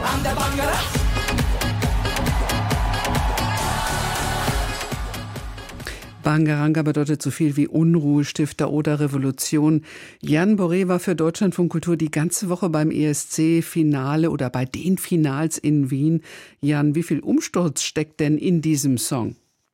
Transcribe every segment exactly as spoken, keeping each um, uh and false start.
Bangaranga, Bangara. Bangaranga bedeutet so viel wie Unruhestifter oder Revolution. Jan Boré war für Deutschlandfunk Kultur die ganze Woche beim E S C-Finale oder bei den Finals in Wien. Jan, wie viel Umsturz steckt denn in diesem Song?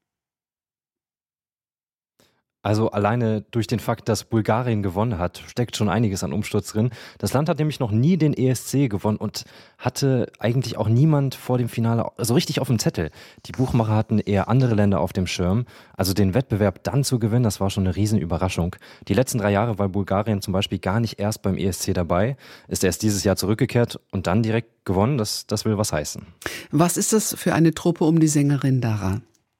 Also alleine durch den Fakt, dass Bulgarien gewonnen hat, steckt schon einiges an Umsturz drin. Das Land hat nämlich noch nie den E S C gewonnen und hatte eigentlich auch niemand vor dem Finale so richtig auf dem Zettel. Die Buchmacher hatten eher andere Länder auf dem Schirm. Also den Wettbewerb dann zu gewinnen, das war schon eine Riesenüberraschung. Die letzten drei Jahre war Bulgarien zum Beispiel gar nicht erst beim E S C dabei, ist erst dieses Jahr zurückgekehrt und dann direkt gewonnen. Das, das will was heißen. Was ist das für eine Truppe um die Sängerin Dara?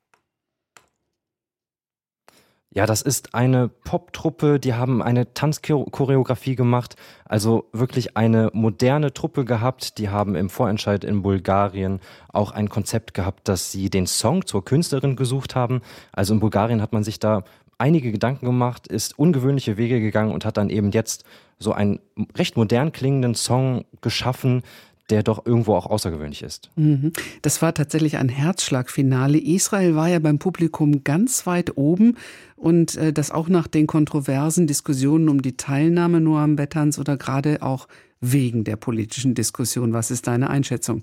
Ja, das ist eine Poptruppe, die haben eine Tanzchoreografie gemacht, also wirklich eine moderne Truppe gehabt. Die haben im Vorentscheid in Bulgarien auch ein Konzept gehabt, dass sie den Song zur Künstlerin gesucht haben. Also in Bulgarien hat man sich da einige Gedanken gemacht, ist ungewöhnliche Wege gegangen und hat dann eben jetzt so einen recht modern klingenden Song geschaffen, der doch irgendwo auch außergewöhnlich ist. Das war tatsächlich ein Herzschlagfinale. Israel war ja beim Publikum ganz weit oben und das auch nach den kontroversen Diskussionen um die Teilnahme Noam Bettans oder gerade auch wegen der politischen Diskussion. Was ist deine Einschätzung?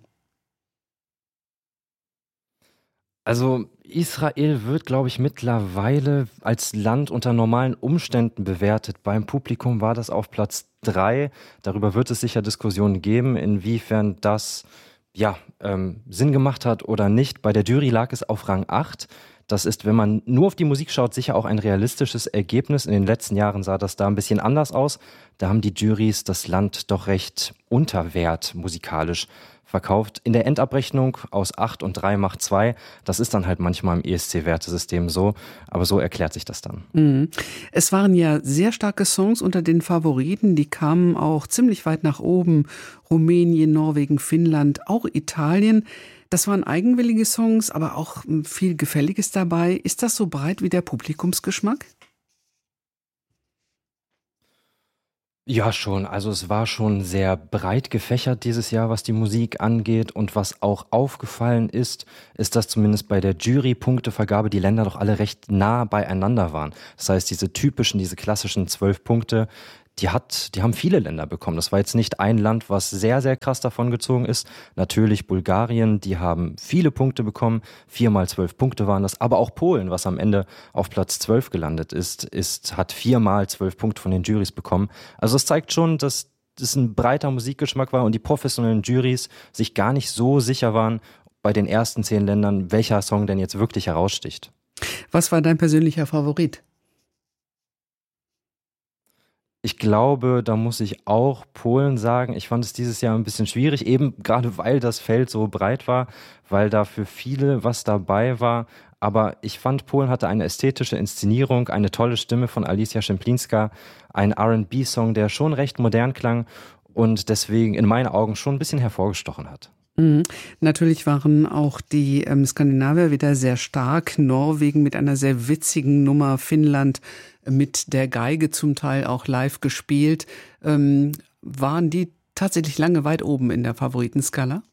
Also Israel wird, glaube ich, mittlerweile als Land unter normalen Umständen bewertet. Beim Publikum war das auf Platz drei. Darüber wird es sicher Diskussionen geben, inwiefern das ja, ähm, Sinn gemacht hat oder nicht. Bei der Jury lag es auf Rang acht. Das ist, wenn man nur auf die Musik schaut, sicher auch ein realistisches Ergebnis. In den letzten Jahren sah das da ein bisschen anders aus. Da haben die Jurys das Land doch recht unter Wert musikalisch verkauft. In der Endabrechnung aus acht und drei macht zwei. Das ist dann halt manchmal im E S C-Wertesystem so. Aber so erklärt sich das dann. Mhm. Es waren ja sehr starke Songs unter den Favoriten. Die kamen auch ziemlich weit nach oben. Rumänien, Norwegen, Finnland, auch Italien. Das waren eigenwillige Songs, aber auch viel Gefälliges dabei. Ist das so breit wie der Publikumsgeschmack? Ja, schon. Also es war schon sehr breit gefächert dieses Jahr, was die Musik angeht. Und was auch aufgefallen ist, ist, dass zumindest bei der Jury-Punktevergabe die Länder doch alle recht nah beieinander waren. Das heißt, diese typischen, diese klassischen zwölf Punkte, die hat, die haben viele Länder bekommen. Das war jetzt nicht ein Land, was sehr, sehr krass davon gezogen ist. Natürlich Bulgarien, die haben viele Punkte bekommen. Viermal zwölf Punkte waren das. Aber auch Polen, was am Ende auf Platz zwölf gelandet ist, ist, hat viermal zwölf Punkte von den Jurys bekommen. Also es zeigt schon, dass das ein breiter Musikgeschmack war und die professionellen Jurys sich gar nicht so sicher waren bei den ersten zehn Ländern, welcher Song denn jetzt wirklich heraussticht. Was war dein persönlicher Favorit? Ich glaube, da muss ich auch Polen sagen. Ich fand es dieses Jahr ein bisschen schwierig, eben gerade weil das Feld so breit war, weil da für viele was dabei war. Aber ich fand, Polen hatte eine ästhetische Inszenierung, eine tolle Stimme von Alicja Szemplińska, ein R and B-Song, der schon recht modern klang und deswegen in meinen Augen schon ein bisschen hervorgestochen hat. Mhm. Natürlich waren auch die ähm, Skandinavier wieder sehr stark. Norwegen mit einer sehr witzigen Nummer, Finnland mit der Geige zum Teil auch live gespielt. Ähm, waren die tatsächlich lange weit oben in der Favoritenskala?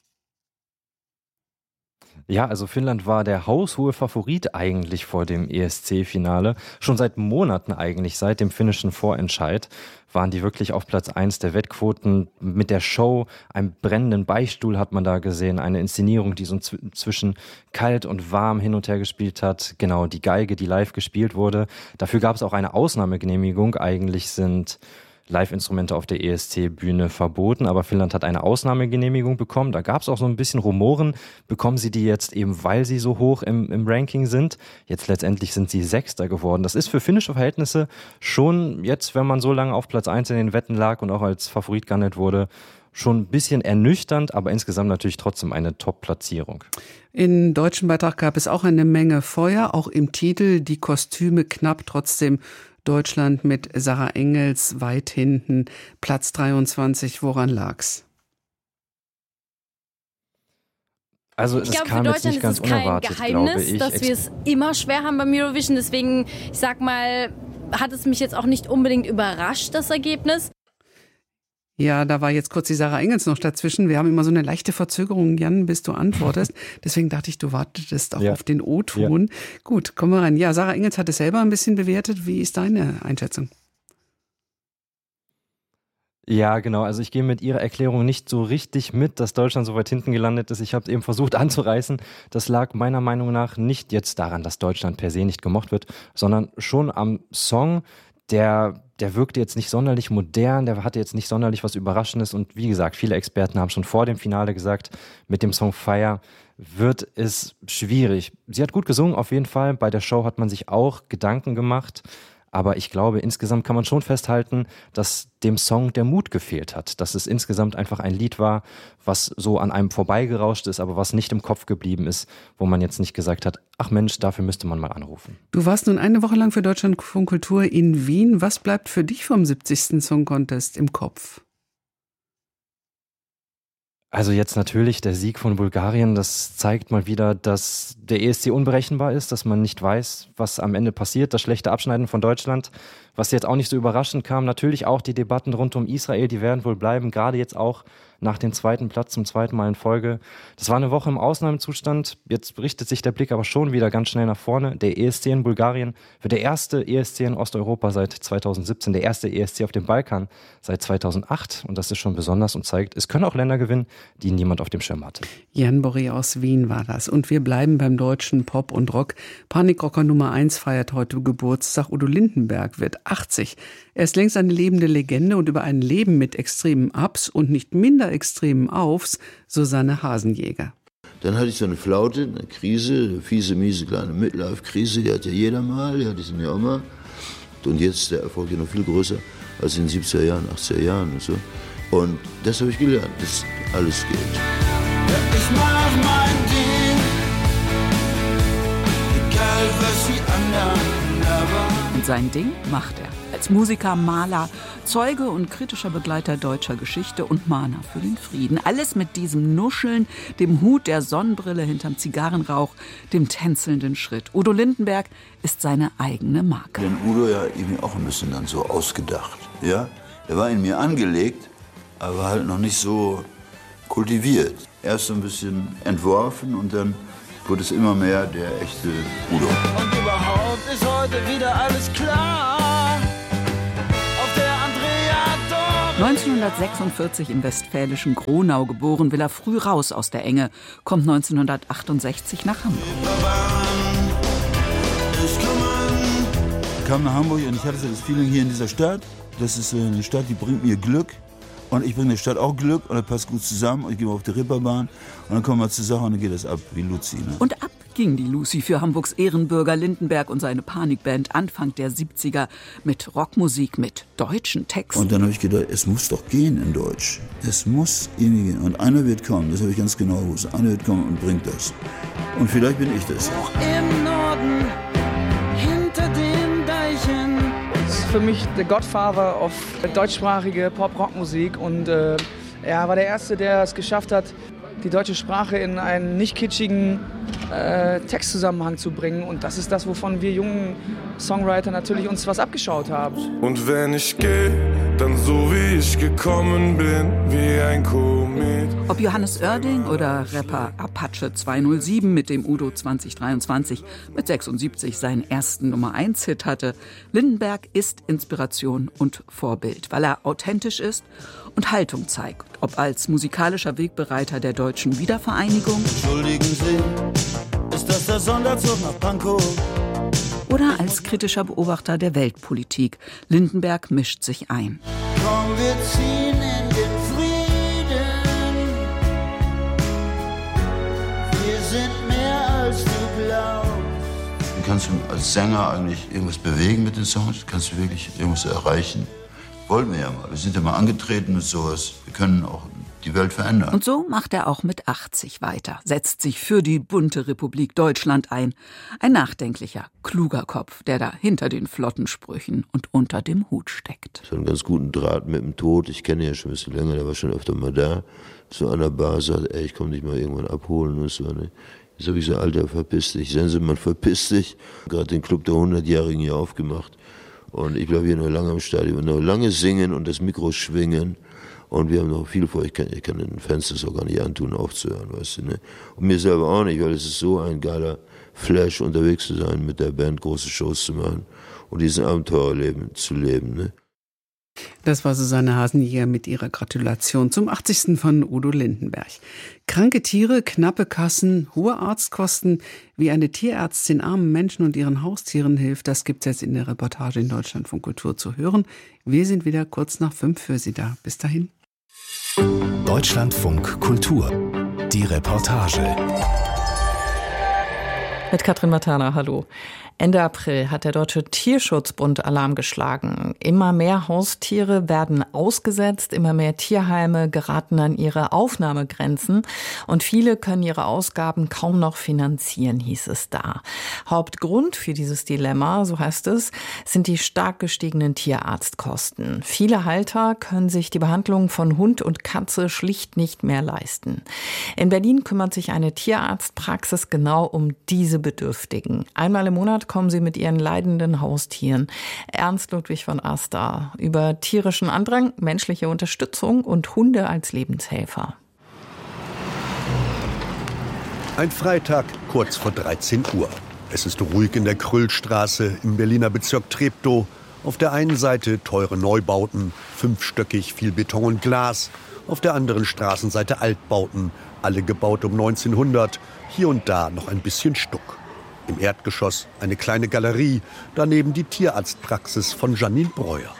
Ja, also Finnland war der haushohe Favorit eigentlich vor dem E S C-Finale. Schon seit Monaten eigentlich, seit dem finnischen Vorentscheid, waren die wirklich auf Platz eins der Wettquoten mit der Show. Einen brennenden Beichtstuhl hat man da gesehen, eine Inszenierung, die so zw- zwischen kalt und warm hin und her gespielt hat. Genau, die Geige, die live gespielt wurde. Dafür gab es auch eine Ausnahmegenehmigung. Eigentlich sind Live-Instrumente auf der E S C-Bühne verboten, aber Finnland hat eine Ausnahmegenehmigung bekommen. Da gab es auch so ein bisschen Rumoren. Bekommen sie die jetzt eben, weil sie so hoch im, im Ranking sind? Jetzt letztendlich sind sie Sechster geworden. Das ist für finnische Verhältnisse schon jetzt, wenn man so lange auf Platz eins in den Wetten lag und auch als Favorit gehandelt wurde, schon ein bisschen ernüchternd, aber insgesamt natürlich trotzdem eine Top-Platzierung. Im deutschen Beitrag gab es auch eine Menge Feuer, auch im Titel, die Kostüme knapp, trotzdem Deutschland mit Sarah Engels weit hinten, Platz dreiundzwanzig. Woran lag's? Also ich es glaube, kam für jetzt nicht Deutschland ist ganz es kein unerwartet, Geheimnis, glaube ich. dass wir es immer schwer haben beim Eurovision. Deswegen, ich sag mal, hat es mich jetzt auch nicht unbedingt überrascht, das Ergebnis. Ja, da war jetzt kurz die Sarah Engels noch dazwischen. Wir haben immer so eine leichte Verzögerung, Jan, bis du antwortest. Deswegen dachte ich, du wartetest auch ja. auf den O-Ton. Ja. Gut, kommen wir rein. Ja, Sarah Engels hat es selber ein bisschen bewertet. Wie ist deine Einschätzung? Ja, genau. Also ich gehe mit Ihrer Erklärung nicht so richtig mit, dass Deutschland so weit hinten gelandet ist. Ich habe es eben versucht anzureißen. Das lag meiner Meinung nach nicht jetzt daran, dass Deutschland per se nicht gemocht wird, sondern schon am Song, der... Der wirkte jetzt nicht sonderlich modern, der hatte jetzt nicht sonderlich was Überraschendes und wie gesagt, viele Experten haben schon vor dem Finale gesagt, mit dem Song Fire wird es schwierig. Sie hat gut gesungen, auf jeden Fall. Bei der Show hat man sich auch Gedanken gemacht. Aber ich glaube, insgesamt kann man schon festhalten, dass dem Song der Mut gefehlt hat. Dass es insgesamt einfach ein Lied war, was so an einem vorbeigerauscht ist, aber was nicht im Kopf geblieben ist, wo man jetzt nicht gesagt hat, ach Mensch, dafür müsste man mal anrufen. Du warst nun eine Woche lang für Deutschlandfunk Kultur in Wien. Was bleibt für dich vom siebzigsten Song Contest im Kopf? Also jetzt natürlich der Sieg von Bulgarien, das zeigt mal wieder, dass der E S C unberechenbar ist, dass man nicht weiß, was am Ende passiert. Das schlechte Abschneiden von Deutschland, was jetzt auch nicht so überraschend kam. Natürlich auch die Debatten rund um Israel, die werden wohl bleiben, gerade jetzt auch nach dem zweiten Platz zum zweiten Mal in Folge. Das war eine Woche im Ausnahmezustand. Jetzt richtet sich der Blick aber schon wieder ganz schnell nach vorne. Der E S C in Bulgarien wird der erste E S C in Osteuropa seit zweitausendsiebzehn, der erste E S C auf dem Balkan seit zweitausendacht. Und das ist schon besonders und zeigt, es können auch Länder gewinnen, die niemand auf dem Schirm hatte. Jan Boré aus Wien war das. Und wir bleiben beim deutschen Pop und Rock. Panikrocker Nummer eins feiert heute Geburtstag. Udo Lindenberg wird achtzig. Er ist längst eine lebende Legende und über ein Leben mit extremen Ups und nicht minder extremen Aufs, Susanne Hasenjäger. Dann hatte ich so eine Flaute, eine Krise, eine fiese, miese kleine Midlife-Krise, die hat ja jeder mal, die hatte ich dann ja auch mal. Und jetzt ist der Erfolg ja noch viel größer als in den siebziger Jahren, achtziger Jahren und so. Und das habe ich gelernt, dass alles geht. Ich mach mein Ding, egal was die anderen aber. Und sein Ding macht er. Als Musiker, Maler, Zeuge und kritischer Begleiter deutscher Geschichte und Mahner für den Frieden. Alles mit diesem Nuscheln, dem Hut, der Sonnenbrille hinterm Zigarrenrauch, dem tänzelnden Schritt. Udo Lindenberg ist seine eigene Marke. Den Udo ja irgendwie auch ein bisschen dann so ausgedacht. Ja? Der war in mir angelegt, aber halt noch nicht so kultiviert. Erst so ein bisschen entworfen und dann wurde es immer mehr der echte Udo. Und überhaupt ist heute wieder alles klar. neunzehnhundertsechsundvierzig im westfälischen Gronau geboren, will er früh raus aus der Enge, kommt neunzehnhundertachtundsechzig nach Hamburg. Ich kam nach Hamburg und ich hatte das Feeling hier in dieser Stadt, das ist eine Stadt, die bringt mir Glück. Und ich bringe der Stadt auch Glück und das passt gut zusammen. Und ich gehe mal auf die Ripperbahn und dann kommen wir zur Sache und dann geht das ab wie Luzi. Ne? Und ab ging die Lucy für Hamburgs Ehrenbürger Lindenberg und seine Panikband Anfang der siebziger mit Rockmusik, mit deutschen Texten. Und dann habe ich gedacht, es muss doch gehen in Deutsch. Es muss irgendwie gehen. Und einer wird kommen, das habe ich ganz genau gewusst. Einer wird kommen und bringt das. Und vielleicht bin ich das. Auch im Norden, hinter den Deichen. Für mich der Godfather of deutschsprachige Pop-Rock-Musik und äh, er war der Erste, der es geschafft hat, die deutsche Sprache in einen nicht kitschigen äh, Textzusammenhang zu bringen und das ist das, wovon wir jungen Songwriter natürlich uns was abgeschaut haben. Und wenn ich gehe, dann so wie ich gekommen bin, wie ein Komet. Ob Johannes Oerding oder Rapper Apache zweihundertsieben mit dem Udo zwanzig dreiundzwanzig mit sechsundsiebzig seinen ersten Nummer eins Hit hatte, Lindenberg ist Inspiration und Vorbild, weil er authentisch ist und Haltung zeigt. Ob als musikalischer Wegbereiter der deutschen Wiedervereinigung. Entschuldigen Sie, ist das der Sonderzug nach Pankow? Oder als kritischer Beobachter der Weltpolitik. Lindenberg mischt sich ein. Komm, wir ziehen in den Frieden. Wir sind mehr als du glaubst. Kannst du als Sänger eigentlich irgendwas bewegen mit den Songs? Kannst du wirklich irgendwas erreichen? Wollen wir ja mal. Wir sind ja mal angetreten mit sowas. Wir können auch die Welt verändern. Und so macht er auch mit achtzig weiter, setzt sich für die bunte Republik Deutschland ein. Ein nachdenklicher, kluger Kopf, der da hinter den flotten Sprüchen und unter dem Hut steckt. So einen ganz guten Draht mit dem Tod. Ich kenne ihn ja schon ein bisschen länger, der war schon öfter mal da. So an der Bar sagt, ey, ich komm dich mal irgendwann abholen. Und so, ne? Jetzt habe ich so, Alter, verpiss dich. Sensemann, verpiss dich. Gerade den Club der hundertjährigen hier aufgemacht. Und ich bleibe hier noch lange am Stadion, noch lange singen und das Mikro schwingen. Und wir haben noch viel vor. Ich kann, ich kann den Fenster so gar nicht antun, aufzuhören, weißt du, ne? Und mir selber auch nicht, weil es ist so ein geiler Flash, unterwegs zu sein, mit der Band große Shows zu machen und diesen Abenteuerleben zu leben, ne? Das war Susanne Hasenjäger mit ihrer Gratulation zum achtzigsten von Udo Lindenberg. Kranke Tiere, knappe Kassen, hohe Arztkosten, wie eine Tierärztin armen Menschen und ihren Haustieren hilft, das gibt's jetzt in der Reportage in Deutschlandfunk Kultur zu hören. Wir sind wieder kurz nach fünf für Sie da. Bis dahin. Deutschlandfunk Kultur. Die Reportage. Mit Katrin Matana, hallo. Ende April hat der Deutsche Tierschutzbund Alarm geschlagen. Immer mehr Haustiere werden ausgesetzt, immer mehr Tierheime geraten an ihre Aufnahmegrenzen und viele können ihre Ausgaben kaum noch finanzieren, hieß es da. Hauptgrund für dieses Dilemma, so heißt es, sind die stark gestiegenen Tierarztkosten. Viele Halter können sich die Behandlung von Hund und Katze schlicht nicht mehr leisten. In Berlin kümmert sich eine Tierarztpraxis genau um diese Bedürftigen. Einmal im Monat kommen sie mit ihren leidenden Haustieren. Ernst Ludwig von Asta über tierischen Andrang, menschliche Unterstützung und Hunde als Lebenshelfer. Ein Freitag kurz vor dreizehn Uhr. Es ist ruhig in der Krüllstraße im Berliner Bezirk Treptow. Auf der einen Seite teure Neubauten, fünfstöckig, viel Beton und Glas. Auf der anderen Straßenseite Altbauten, alle gebaut um neunzehnhundert. Hier und da noch ein bisschen Stuck. Im Erdgeschoss eine kleine Galerie, daneben die Tierarztpraxis von Janine Breuer.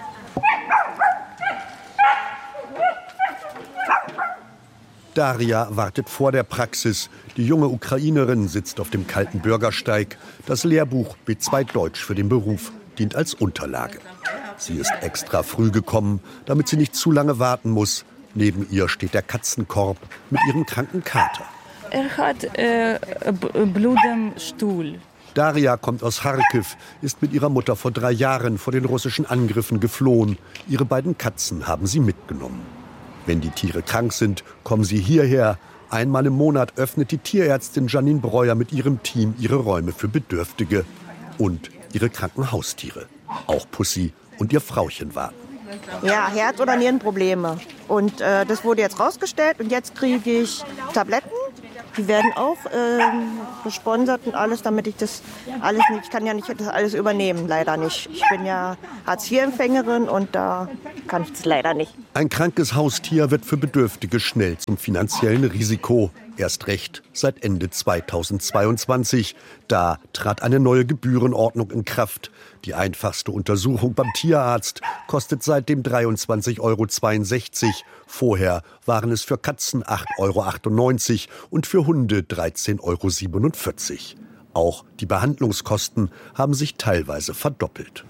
Daria wartet vor der Praxis. Die junge Ukrainerin sitzt auf dem kalten Bürgersteig. Das Lehrbuch B zwei Deutsch für den Beruf dient als Unterlage. Sie ist extra früh gekommen, damit sie nicht zu lange warten muss. Neben ihr steht der Katzenkorb mit ihrem kranken Kater. Er hat äh, Blut im Stuhl. Daria kommt aus Charkiw, ist mit ihrer Mutter vor drei Jahren vor den russischen Angriffen geflohen. Ihre beiden Katzen haben sie mitgenommen. Wenn die Tiere krank sind, kommen sie hierher. Einmal im Monat öffnet die Tierärztin Janine Breuer mit ihrem Team ihre Räume für Bedürftige und ihre kranken Haustiere. Auch Pussy und ihr Frauchen warten. Ja, Herz- oder Nierenprobleme. Und äh, das wurde jetzt rausgestellt und jetzt kriege ich Tabletten. Die werden auch ähm, gesponsert und alles, damit ich das alles nicht, ich kann ja nicht das alles übernehmen, leider nicht. Ich bin ja Hartz vier Empfängerin und da kann ich das leider nicht. Ein krankes Haustier wird für Bedürftige schnell zum finanziellen Risiko. Erst recht seit Ende zweitausendzweiundzwanzig. Da trat eine neue Gebührenordnung in Kraft. Die einfachste Untersuchung beim Tierarzt kostet seitdem dreiundzwanzig Euro zweiundsechzig. Vorher waren es für Katzen acht Euro achtundneunzig und für Hunde dreizehn Euro siebenundvierzig. Auch die Behandlungskosten haben sich teilweise verdoppelt.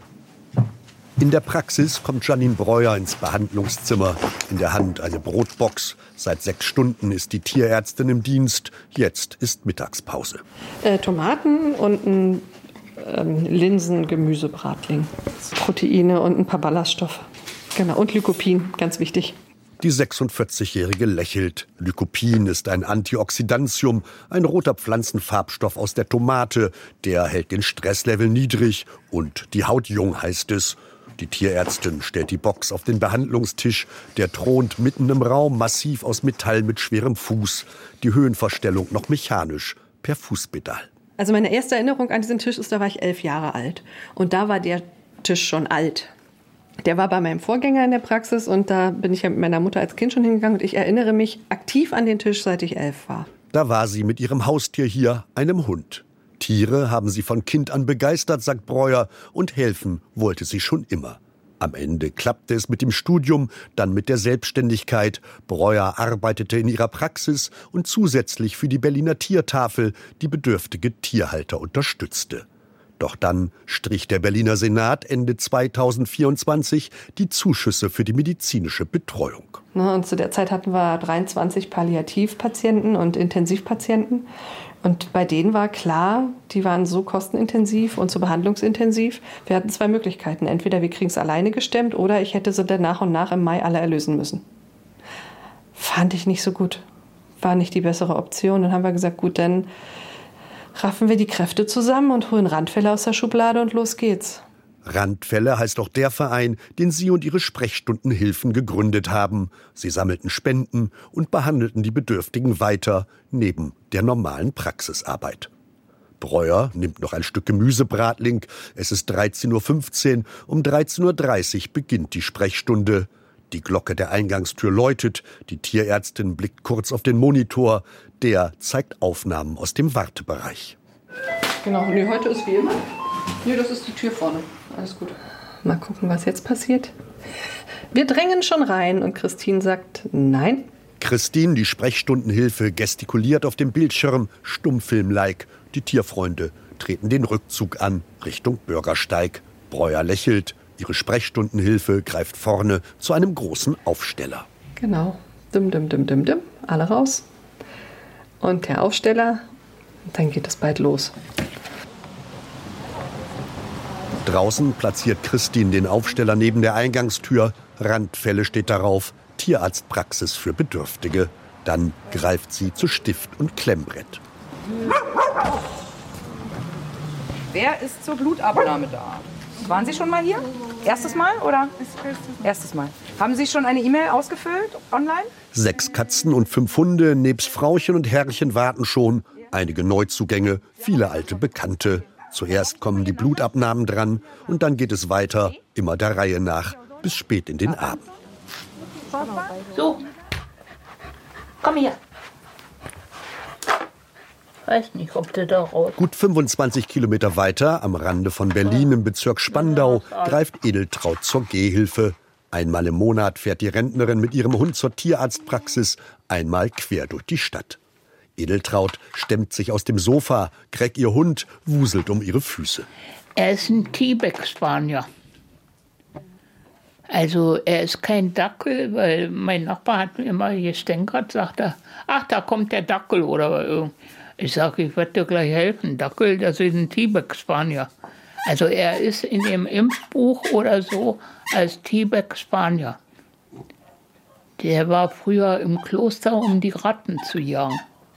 In der Praxis kommt Janine Breuer ins Behandlungszimmer. In der Hand eine Brotbox. Seit sechs Stunden ist die Tierärztin im Dienst. Jetzt ist Mittagspause. Äh, Tomaten und ein ähm, Linsen-Gemüsebratling. Proteine und ein paar Ballaststoffe. Genau, und Lycopin, ganz wichtig. Die sechsundvierzigjährige lächelt. Lycopin ist ein Antioxidantium, ein roter Pflanzenfarbstoff aus der Tomate. Der hält den Stresslevel niedrig und die Haut jung, heißt es. Die Tierärztin stellt die Box auf den Behandlungstisch. Der thront mitten im Raum, massiv aus Metall mit schwerem Fuß. Die Höhenverstellung noch mechanisch, per Fußpedal. Also meine erste Erinnerung an diesen Tisch ist, da war ich elf Jahre alt. Und da war der Tisch schon alt. Der war bei meinem Vorgänger in der Praxis und da bin ich ja mit meiner Mutter als Kind schon hingegangen. Und ich erinnere mich aktiv an den Tisch, seit ich elf war. Da war sie mit ihrem Haustier hier, einem Hund. Tiere haben sie von Kind an begeistert, sagt Breuer, und helfen wollte sie schon immer. Am Ende klappte es mit dem Studium, dann mit der Selbstständigkeit. Breuer arbeitete in ihrer Praxis und zusätzlich für die Berliner Tiertafel, die bedürftige Tierhalter unterstützte. Doch dann strich der Berliner Senat Ende zweitausendvierundzwanzig die Zuschüsse für die medizinische Betreuung. Und zu der Zeit hatten wir dreiundzwanzig Palliativpatienten und Intensivpatienten. Und bei denen war klar, die waren so kostenintensiv und so behandlungsintensiv. Wir hatten zwei Möglichkeiten. Entweder wir kriegen es alleine gestemmt oder ich hätte sie dann nach und nach im Mai alle erlösen müssen. Fand ich nicht so gut. War nicht die bessere Option. Dann haben wir gesagt, gut, dann raffen wir die Kräfte zusammen und holen Randfälle aus der Schublade und los geht's. Randfälle heißt auch der Verein, den sie und ihre Sprechstundenhilfen gegründet haben. Sie sammelten Spenden und behandelten die Bedürftigen weiter, neben der normalen Praxisarbeit. Breuer nimmt noch ein Stück Gemüsebratling. Es ist dreizehn Uhr fünfzehn. Um dreizehn Uhr dreißig beginnt die Sprechstunde. Die Glocke der Eingangstür läutet. Die Tierärztin blickt kurz auf den Monitor. Der zeigt Aufnahmen aus dem Wartebereich. Genau, nee, heute ist wie immer. Nee, das ist die Tür vorne. Alles gut. Mal gucken, was jetzt passiert. Wir drängen schon rein und Christine sagt nein. Christine, die Sprechstundenhilfe, gestikuliert auf dem Bildschirm, Stummfilm-like. Die Tierfreunde treten den Rückzug an, Richtung Bürgersteig. Breuer lächelt. Ihre Sprechstundenhilfe greift vorne zu einem großen Aufsteller. Genau. Dim, dim, dim, dim, dim. Alle raus. Und der Aufsteller. Dann geht es bald los. Draußen platziert Christine den Aufsteller neben der Eingangstür. Randfälle steht darauf. Tierarztpraxis für Bedürftige. Dann greift sie zu Stift und Klemmbrett. Wer ist zur Blutabnahme da? Waren Sie schon mal hier? Erstes Mal oder? Erstes Mal. Haben Sie schon eine E-Mail ausgefüllt online? Sechs Katzen und fünf Hunde, nebst Frauchen und Herrchen warten schon. Einige Neuzugänge, viele alte Bekannte. Zuerst kommen die Blutabnahmen dran und dann geht es weiter, immer der Reihe nach, bis spät in den Abend. So, komm hier. Weiß nicht, ob du da raus... Gut fünfundzwanzig Kilometer weiter, am Rande von Berlin im Bezirk Spandau, greift Edeltraud zur Gehhilfe. Einmal im Monat fährt die Rentnerin mit ihrem Hund zur Tierarztpraxis, einmal quer durch die Stadt. Edeltraud stemmt sich aus dem Sofa, Greg, ihr Hund, wuselt um ihre Füße. Er ist ein Tibet-Spanier. Also er ist kein Dackel, weil mein Nachbar hat mir immer gestänkert, sagt er, ach, da kommt der Dackel oder irgend. Ich sage, ich werde dir gleich helfen. Dackel, das ist ein Tibet-Spanier. Also er ist in dem Impfbuch oder so als Tibet-Spanier. Der war früher im Kloster, um die Ratten zu jagen.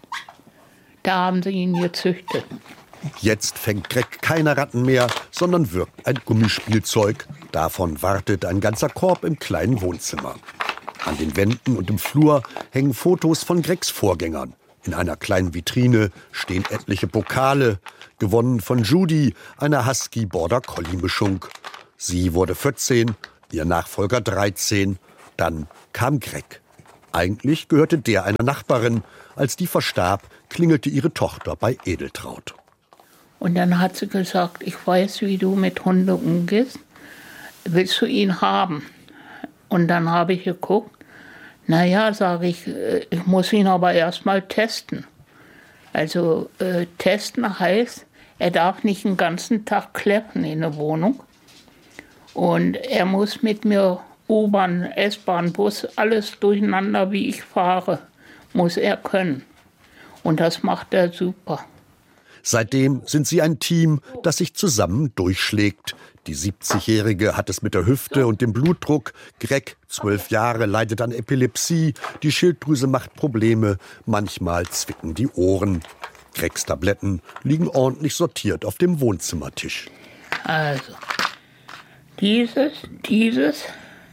Da haben sie ihn gezüchtet. Jetzt fängt Greg keine Ratten mehr, sondern wirkt ein Gummispielzeug. Davon wartet ein ganzer Korb im kleinen Wohnzimmer. An den Wänden und im Flur hängen Fotos von Gregs Vorgängern. In einer kleinen Vitrine stehen etliche Pokale, gewonnen von Judy, einer Husky-Border-Collie-Mischung. Sie wurde vierzehn, ihr Nachfolger dreizehn. Dann kam Greg. Eigentlich gehörte der einer Nachbarin. Als die verstarb, klingelte ihre Tochter bei Edeltraud. Und dann hat sie gesagt, ich weiß, wie du mit Hunden umgehst. Willst du ihn haben? Und dann habe ich geguckt. Naja, sage ich, ich muss ihn aber erst mal testen. Also äh, testen heißt, er darf nicht den ganzen Tag kläffen in der Wohnung. Und er muss mit mir U-Bahn, S-Bahn, Bus, alles durcheinander, wie ich fahre, muss er können. Und das macht er super. Seitdem sind sie ein Team, das sich zusammen durchschlägt. Die siebzigjährige hat es mit der Hüfte und dem Blutdruck. Greg, zwölf Jahre, leidet an Epilepsie. Die Schilddrüse macht Probleme. Manchmal zwicken die Ohren. Gregs Tabletten liegen ordentlich sortiert auf dem Wohnzimmertisch. Also, dieses, dieses,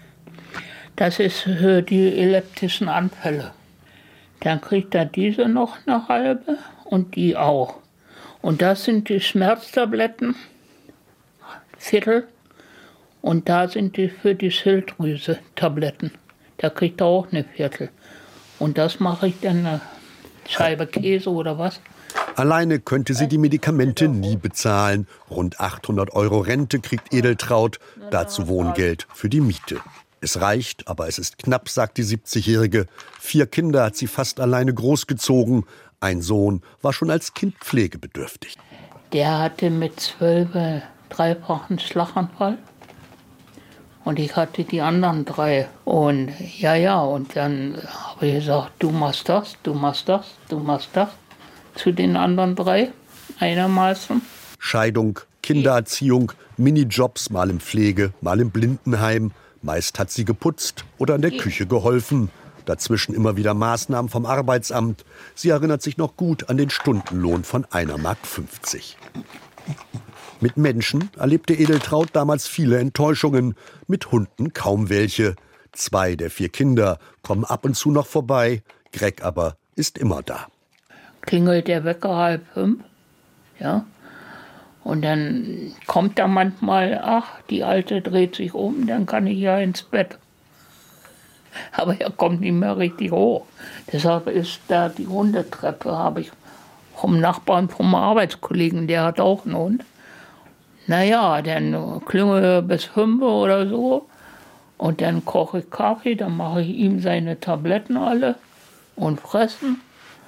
das ist für die epileptischen Anfälle. Dann kriegt er diese noch eine halbe und die auch. Und das sind die Schmerztabletten, Viertel. Und da sind die für die Schilddrüse Tabletten. Da kriegt er auch eine Viertel. Und das mache ich dann eine Scheibe Käse oder was. Alleine könnte sie die Medikamente nie bezahlen. Rund achthundert Euro Rente kriegt Edeltraud, dazu Wohngeld für die Miete. Es reicht, aber es ist knapp, sagt die siebzigjährige. Vier Kinder hat sie fast alleine großgezogen. Ein Sohn war schon als Kind pflegebedürftig. Der hatte mit zwölf dreifachen Schlaganfall. Und ich hatte die anderen drei. Und ja, ja, und dann habe ich gesagt, du machst das, du machst das, du machst das. Zu den anderen drei einigermaßen. Scheidung, Kindererziehung, Minijobs, mal im Pflege, mal im Blindenheim. Meist hat sie geputzt oder in der Küche geholfen. Dazwischen immer wieder Maßnahmen vom Arbeitsamt. Sie erinnert sich noch gut an den Stundenlohn von einer Mark fünfzig. Mit Menschen erlebte Edeltraud damals viele Enttäuschungen, mit Hunden kaum welche. Zwei der vier Kinder kommen ab und zu noch vorbei, Greg aber ist immer da. Klingelt der Wecker halb fünf, ja, und dann kommt da manchmal, ach, die Alte dreht sich um, dann kann ich ja ins Bett. Aber er kommt nicht mehr richtig hoch. Deshalb ist da die Hundetreppe, habe ich vom Nachbarn, vom Arbeitskollegen, der hat auch einen Hund. Naja, dann klingel bis fünf oder so und dann koche ich Kaffee, dann mache ich ihm seine Tabletten alle und fressen.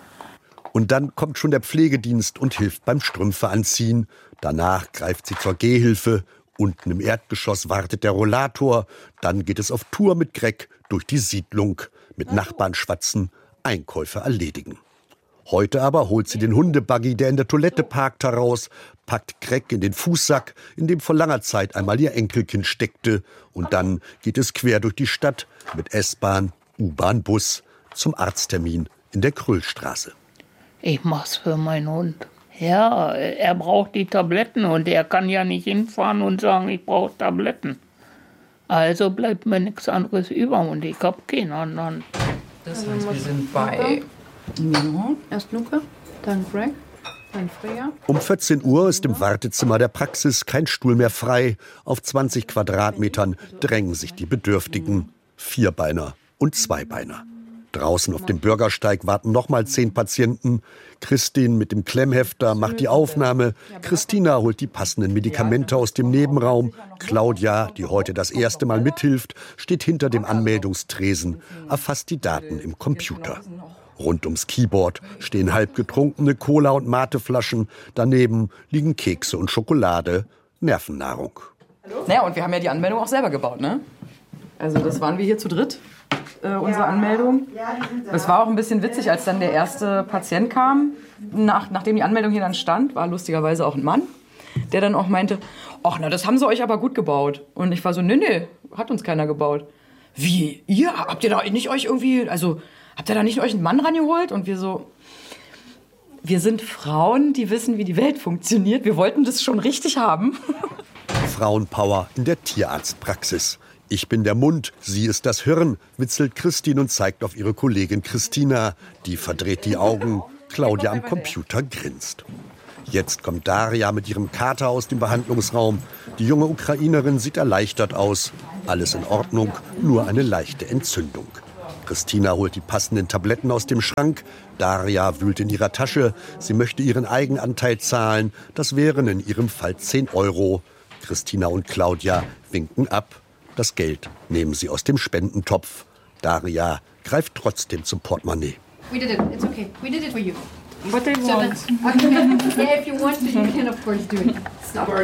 Und dann kommt schon der Pflegedienst und hilft beim Strümpfe anziehen. Danach greift sie zur Gehhilfe. Unten im Erdgeschoss wartet der Rollator. Dann geht es auf Tour mit Greg durch die Siedlung. Mit Nachbarn schwatzen, Einkäufe erledigen. Heute aber holt sie den Hundebuggy, der in der Toilette parkt, heraus, packt Greg in den Fußsack, in dem vor langer Zeit einmal ihr Enkelkind steckte. Und dann geht es quer durch die Stadt mit S-Bahn, U-Bahn, Bus zum Arzttermin in der Krüllstraße. Ich mach's für meinen Hund. Ja, er braucht die Tabletten und er kann ja nicht hinfahren und sagen, ich brauche Tabletten. Also bleibt mir nichts anderes über und ich habe keinen anderen. Das heißt, wir sind bei Mino. Erst Luca, dann Greg, dann Freya. Um vierzehn Uhr ist im Wartezimmer der Praxis kein Stuhl mehr frei. Auf zwanzig Quadratmetern drängen sich die Bedürftigen. Vierbeiner und Zweibeiner. Draußen auf dem Bürgersteig warten nochmal zehn Patienten. Christine mit dem Klemmhefter macht die Aufnahme. Christina holt die passenden Medikamente aus dem Nebenraum. Claudia, die heute das erste Mal mithilft, steht hinter dem Anmeldungstresen, erfasst die Daten im Computer. Rund ums Keyboard stehen halbgetrunkene Cola- und Mateflaschen. Daneben liegen Kekse und Schokolade, Nervennahrung. Naja, und wir haben ja die Anmeldung auch selber gebaut, ne? Also das waren wir hier zu dritt. Äh, unsere Anmeldung. Es war auch ein bisschen witzig, als dann der erste Patient kam, nach, nachdem die Anmeldung hier dann stand, war lustigerweise auch ein Mann, der dann auch meinte, ach na, das haben sie euch aber gut gebaut. Und ich war so, nee, nee, hat uns keiner gebaut. Wie, ihr? Habt ihr da nicht euch irgendwie, also, habt ihr da nicht euch einen Mann rangeholt? Und wir so, wir sind Frauen, die wissen, wie die Welt funktioniert. Wir wollten das schon richtig haben. Frauenpower in der Tierarztpraxis. Ich bin der Mund, sie ist das Hirn, witzelt Christine und zeigt auf ihre Kollegin Christina. Die verdreht die Augen. Claudia am Computer grinst. Jetzt kommt Daria mit ihrem Kater aus dem Behandlungsraum. Die junge Ukrainerin sieht erleichtert aus. Alles in Ordnung, nur eine leichte Entzündung. Christina holt die passenden Tabletten aus dem Schrank. Daria wühlt in ihrer Tasche. Sie möchte ihren Eigenanteil zahlen. Das wären in ihrem Fall zehn Euro. Christina und Claudia winken ab. Das Geld nehmen sie aus dem Spendentopf. Daria greift trotzdem zum Portemonnaie. We did it. It's okay. We did it for you. What I So want. that's, yeah, if you want to, you can of course do it. Stubborn.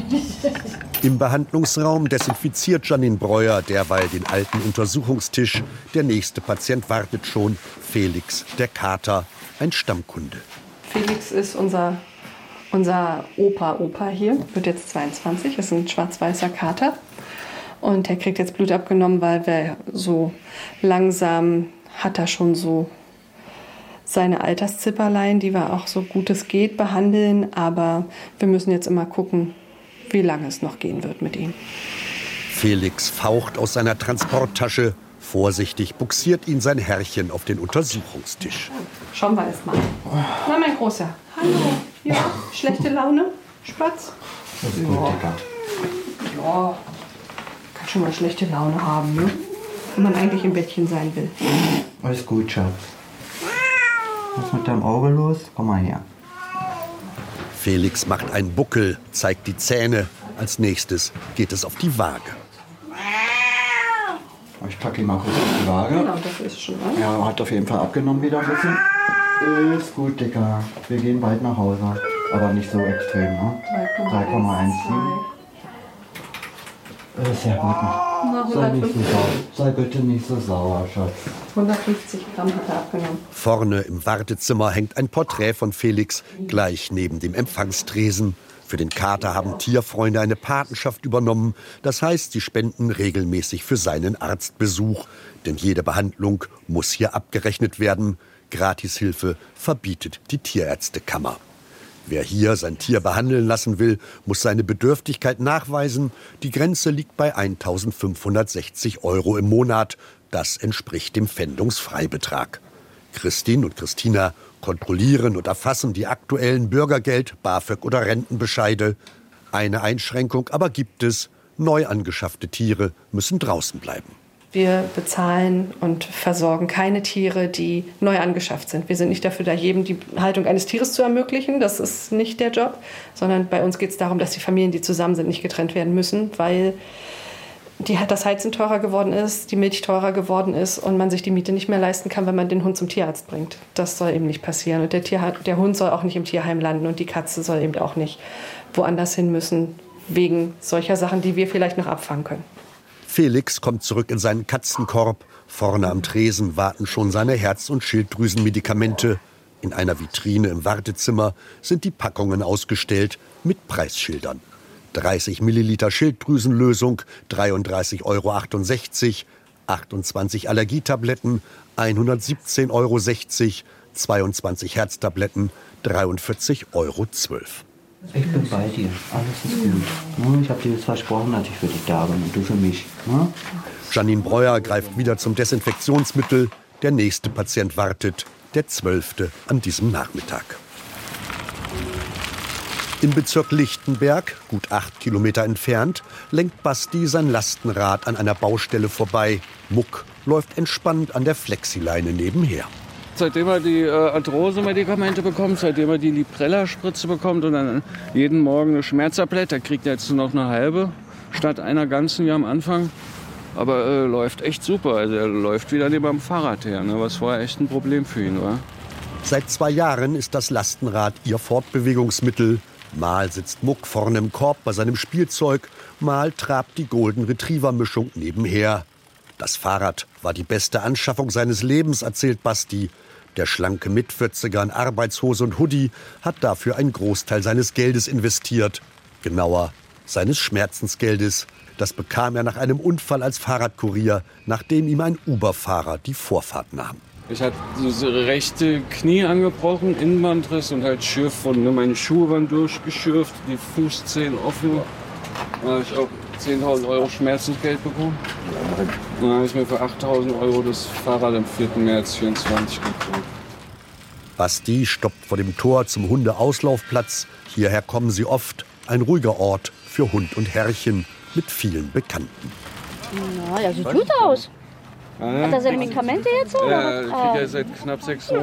Im Behandlungsraum desinfiziert Janine Breuer derweil den alten Untersuchungstisch. Der nächste Patient wartet schon. Felix, der Kater, ein Stammkunde. Felix ist unser, unser Opa-Opa hier, wird jetzt zweiundzwanzig, ist ein schwarz-weißer Kater. Und der kriegt jetzt Blut abgenommen, weil wir so langsam hat er schon so seine Alterszipperlein, die wir auch so gut es geht behandeln. Aber wir müssen jetzt immer gucken, wie lange es noch gehen wird mit ihm. Felix faucht aus seiner Transporttasche. Vorsichtig buxiert ihn sein Herrchen auf den Untersuchungstisch. Schauen wir erst mal. Na, mein Großer. Hallo. Ja, schlechte Laune? Spatz? Das ist gut, Dicker. Ja, kann schon mal schlechte Laune haben, ne? Wenn man eigentlich im Bettchen sein will. Alles gut, Schatz. Was ist mit deinem Auge los? Komm mal her. Felix macht einen Buckel, zeigt die Zähne. Als nächstes geht es auf die Waage. Ich packe ihn mal kurz auf die Waage. Genau, das ist schon was. Er hat auf jeden Fall abgenommen wieder ein bisschen. Ist gut, Dicker. Wir gehen bald nach Hause. Aber nicht so extrem, ne? drei Komma eins sieben. Ist ja gut. Sei, nicht so sauer. Sei bitte nicht so sauer, Schatz. hundertfünfzig Gramm hat er abgenommen. Vorne im Wartezimmer hängt ein Porträt von Felix, gleich neben dem Empfangstresen. Für den Kater haben Tierfreunde eine Patenschaft übernommen. Das heißt, sie spenden regelmäßig für seinen Arztbesuch. Denn jede Behandlung muss hier abgerechnet werden. Gratishilfe verbietet die Tierärztekammer. Wer hier sein Tier behandeln lassen will, muss seine Bedürftigkeit nachweisen. Die Grenze liegt bei eintausendfünfhundertsechzig Euro im Monat. Das entspricht dem Pfändungsfreibetrag. Christine und Christina kontrollieren und erfassen die aktuellen Bürgergeld-, BAföG- oder Rentenbescheide. Eine Einschränkung aber gibt es: neu angeschaffte Tiere müssen draußen bleiben. Wir bezahlen und versorgen keine Tiere, die neu angeschafft sind. Wir sind nicht dafür da, jedem die Haltung eines Tieres zu ermöglichen. Das ist nicht der Job. Sondern bei uns geht es darum, dass die Familien, die zusammen sind, nicht getrennt werden müssen, weil die, das Heizen teurer geworden ist, die Milch teurer geworden ist und man sich die Miete nicht mehr leisten kann, wenn man den Hund zum Tierarzt bringt. Das soll eben nicht passieren. Und der, Tier, der Hund soll auch nicht im Tierheim landen und die Katze soll eben auch nicht woanders hin müssen, wegen solcher Sachen, die wir vielleicht noch abfangen können. Felix kommt zurück in seinen Katzenkorb. Vorne am Tresen warten schon seine Herz- und Schilddrüsenmedikamente. In einer Vitrine im Wartezimmer sind die Packungen ausgestellt mit Preisschildern. dreißig Milliliter Schilddrüsenlösung, dreiunddreißig Euro achtundsechzig, achtundzwanzig Allergietabletten, hundertsiebzehn Euro sechzig, zweiundzwanzig Herztabletten, dreiundvierzig Euro zwölf. Ich bin bei dir, alles ist gut. Ich habe dir jetzt versprochen, dass ich für dich da bin und du für mich. Janine Breuer greift wieder zum Desinfektionsmittel. Der nächste Patient wartet, der zwölfte an diesem Nachmittag. Im Bezirk Lichtenberg, gut acht Kilometer entfernt, lenkt Basti sein Lastenrad an einer Baustelle vorbei. Muck läuft entspannt an der Flexileine nebenher. Seitdem er die äh, Arthrose-Medikamente bekommt, seitdem er die Librella-Spritze bekommt und dann jeden Morgen eine Schmerztablette, da kriegt er jetzt nur noch eine halbe statt einer ganzen wie am Anfang. Aber äh, läuft echt super. Also er läuft wieder neben dem Fahrrad her, ne, was vorher echt ein Problem für ihn war. Seit zwei Jahren ist das Lastenrad ihr Fortbewegungsmittel. Mal sitzt Muck vorne im Korb bei seinem Spielzeug, mal trabt die Golden Retriever-Mischung nebenher. Das Fahrrad war die beste Anschaffung seines Lebens, erzählt Basti. Der schlanke Mitvierziger in Arbeitshose und Hoodie hat dafür einen Großteil seines Geldes investiert. Genauer, seines Schmerzensgeldes. Das bekam er nach einem Unfall als Fahrradkurier, nachdem ihm ein Uber-Fahrer die Vorfahrt nahm. Ich hatte das rechte Knie angebrochen, Innenbandriss und halt Schürfwunde. Meine Schuhe waren durchgeschürft, die Fußzehen offen. Da habe ich auch zehntausend Euro Schmerzensgeld bekommen. Dann habe ich mir für achttausend Euro das Fahrrad am vierten März vierundzwanzig gekauft. Basti stoppt vor dem Tor zum Hundeauslaufplatz. Hierher kommen sie oft. Ein ruhiger Ort für Hund und Herrchen mit vielen Bekannten. Na, ja, sieht gut aus. Hat er seine Medikamente jetzt? Oder? Ja, ich kriege ja seit knapp sechs Wochen.